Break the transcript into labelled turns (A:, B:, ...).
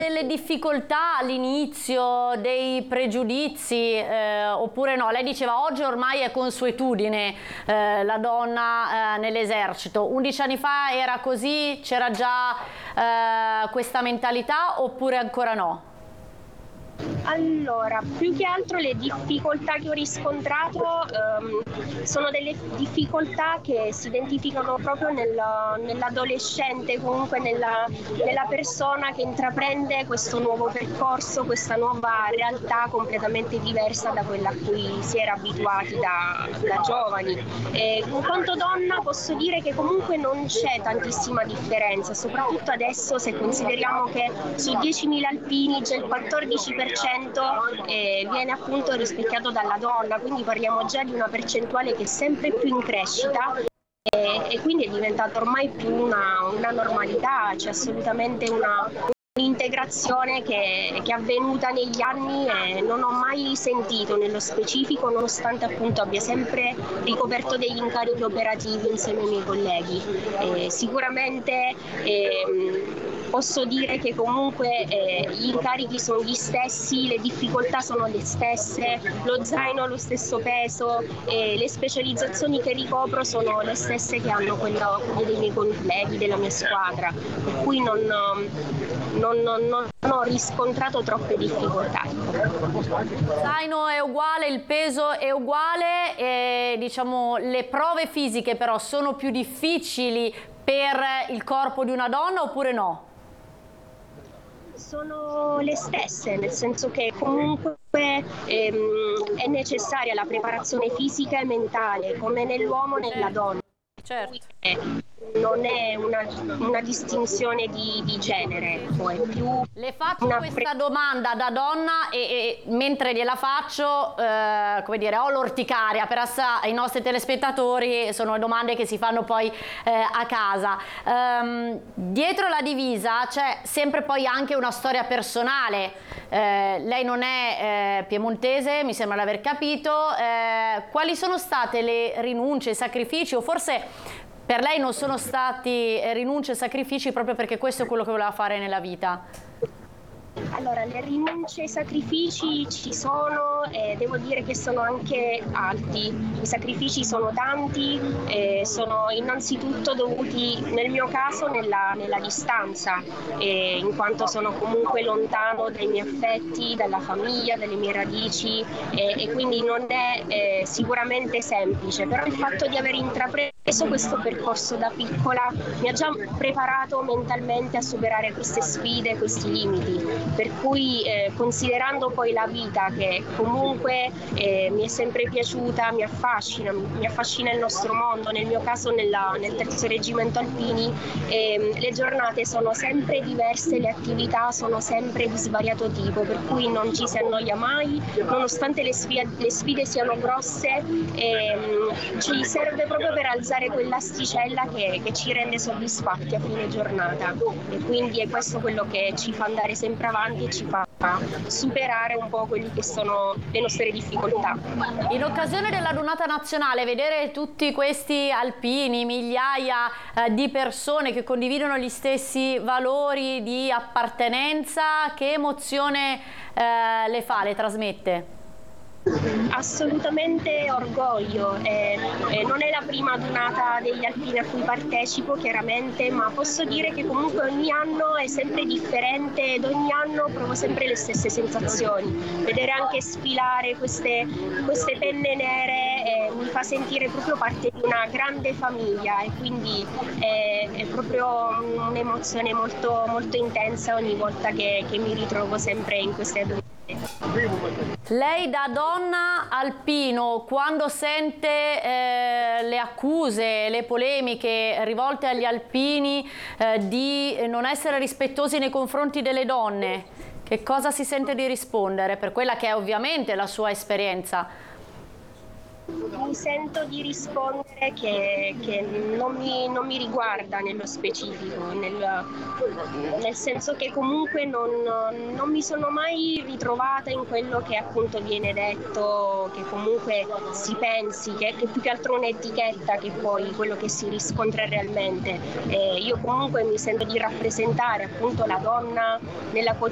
A: delle difficoltà all'inizio, dei pregiudizi, oppure no? Lei diceva oggi ormai è consuetudine la donna nell'esercito. 11 anni fa era così? C'era già questa mentalità oppure ancora no?
B: Allora, più che altro le difficoltà che ho riscontrato sono delle difficoltà che si identificano proprio nell'adolescente, comunque nella persona che intraprende questo nuovo percorso, questa nuova realtà completamente diversa da quella a cui si era abituati da giovani. In quanto donna posso dire che comunque non c'è tantissima differenza, soprattutto adesso se consideriamo che su 10.000 alpini già il 14% viene appunto rispecchiato dalla donna, quindi parliamo già di una percentuale che è sempre più in crescita e quindi è diventata ormai più una normalità, c'è assolutamente un'integrazione che è avvenuta negli anni e non ho mai sentito nello specifico, nonostante appunto abbia sempre ricoperto degli incarichi operativi insieme ai miei colleghi. Sicuramente posso dire che comunque gli incarichi sono gli stessi, le difficoltà sono le stesse, lo zaino ha lo stesso peso, le specializzazioni che ricopro sono le stesse che hanno quelle dei miei colleghi, della mia squadra, per cui non ho riscontrato troppe difficoltà.
A: Il zaino è uguale, il peso è uguale, e, diciamo, le prove fisiche però sono più difficili per il corpo di una donna oppure no?
B: Sono le stesse, nel senso che comunque è necessaria la preparazione fisica e mentale, come nell'uomo e nella donna.
A: Certo.
B: Non è una distinzione di genere, è più.
A: Le faccio questa domanda da donna e mentre gliela faccio, come dire, ho l'orticaria per ai nostri telespettatori, sono domande che si fanno poi a casa. Dietro la divisa c'è sempre poi anche una storia personale. Lei non è piemontese, mi sembra di aver capito. Quali sono state le rinunce, i sacrifici, o forse per lei non sono stati rinunce e sacrifici proprio perché questo è quello che voleva fare nella vita?
B: Allora, le rinunce e i sacrifici ci sono e devo dire che sono anche alti. I sacrifici sono tanti, sono innanzitutto dovuti, nel mio caso, nella distanza, in quanto sono comunque lontano dai miei affetti, dalla famiglia, dalle mie radici e quindi non è sicuramente semplice, però il fatto di aver intrapreso questo percorso da piccola mi ha già preparato mentalmente a superare queste sfide, questi limiti. Per cui considerando poi la vita che comunque mi è sempre piaciuta, mi affascina il nostro mondo, nel mio caso nel 3° Reggimento Alpini, le giornate sono sempre diverse, le attività sono sempre di svariato tipo, per cui non ci si annoia mai, nonostante le sfide siano grosse, ci serve proprio per alzare quell'asticella che ci rende soddisfatti a fine giornata e quindi è questo quello che ci fa andare sempre avanti e ci fa superare un po' quelli che sono le nostre difficoltà.
A: In occasione della giornata nazionale, vedere tutti questi alpini, migliaia di persone che condividono gli stessi valori di appartenenza, che emozione le fa, le trasmette?
B: Assolutamente orgoglio, non è la prima giornata degli alpini a cui partecipo chiaramente, ma posso dire che comunque ogni anno è sempre differente ed ogni anno provo sempre le stesse sensazioni. Vedere anche sfilare queste penne nere mi fa sentire proprio parte di una grande famiglia e quindi è proprio un'emozione molto, molto intensa ogni volta che mi ritrovo sempre in queste giornate.
A: Lei da donna alpino, quando sente le accuse, le polemiche rivolte agli alpini di non essere rispettosi nei confronti delle donne, che cosa si sente di rispondere per quella che è ovviamente la sua esperienza?
B: Mi sento di rispondere che non mi riguarda nello specifico, nel senso che comunque non mi sono mai ritrovata in quello che appunto viene detto, che comunque si pensi, che è più che altro un'etichetta che poi quello che si riscontra realmente. Io comunque mi sento di rappresentare appunto la donna nella quotidianità